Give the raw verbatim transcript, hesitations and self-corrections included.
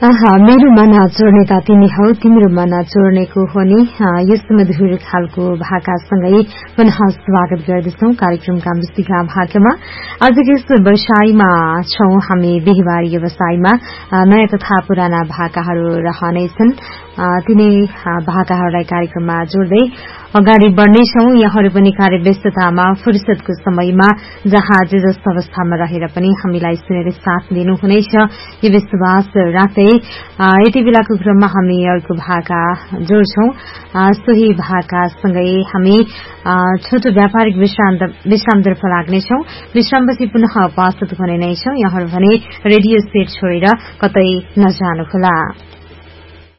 मेरो मन जोड्ने तिमी हौ तिम्रो मन जोड्नेको हो नि यस मधुर खालको भाकासँगै पुनः स्वागत गर्दछौं कार्यक्रमका मुस्तिका भागमा। आजको यस व्यवसायमा छौं हामी बिहिबारी व्यवसायमा नयाँ तथा पुराना भाकाहरू रहनेछन्। तिनै भाकाहरूलाई कार्यक्रममा जोड्दै अगाडि बढ्नेछौं। यहाँहरू पनि कार्यव्यस्ततामा फुर्सदको समयमा जहाँ जे जस्तो अवस्थामा रहेर पनि हामीलाई सुनेर साथ दिनुहुनेछ यो विश्वास राख्दै यति बेलाको क्रममा हामी अर्को भाका जोड्छौं। सोही भाकासँगै हामी छोटो व्यापारिक विश्रामतर्फ लाग्नेछौं। विश्रामपछि पुनः उपस्थित हुने नै छौं। यहाँहरू भने रेडियो सेट छोडेर कतै नजानुहोला।